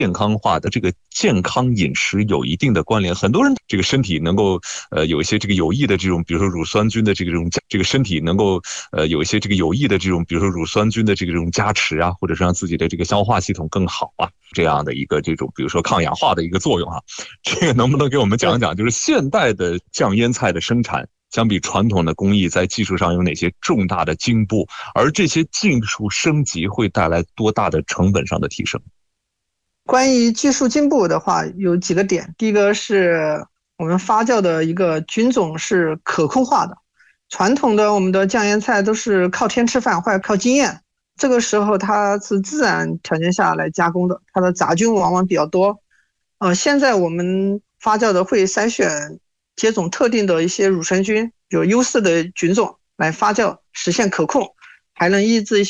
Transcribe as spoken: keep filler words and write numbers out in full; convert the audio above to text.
健康化的这个健康饮食有一定的关联。很多人这个身体能够呃有一些这个有益的这种，比如说乳酸菌的这种这个身体能够呃有一些这个有益的这种，比如说乳酸菌的这种加持啊，或者是让自己的这个消化系统更好啊，这样的一个这种比如说抗氧化的一个作用啊。这个能不能给我们讲讲，就是现代的酱腌菜的生产相比传统的工艺在技术上有哪些重大的进步，而这些技术升级会带来多大的成本上的提升？ 关于技术进步的话，有几个点。第一个是我们发酵的一个菌种是可控化的，传统的我们的酱腌菜都是靠天吃饭或者靠经验，这个时候它是自然条件下来加工的，它的杂菌往往比较多。呃，现在我们发酵的会筛选接种特定的一些乳酸菌，有优势的菌种来发酵，实现可控，还能抑制一些